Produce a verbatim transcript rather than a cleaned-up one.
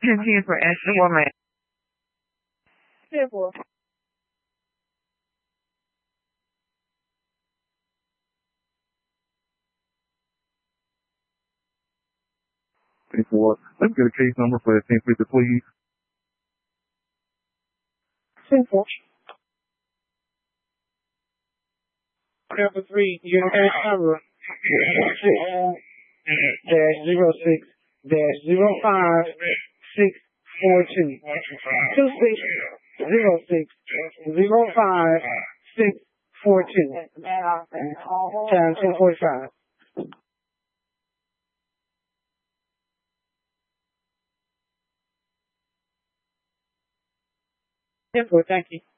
ten ten for Ashley Womack. ten four. ten four. Let me get a case number for that ten fifty, please. ten four. Number three, your case number dash zero six dash zero five six four two. Two six zero six zero five six four two. Time ten forty five. ten four, thank you.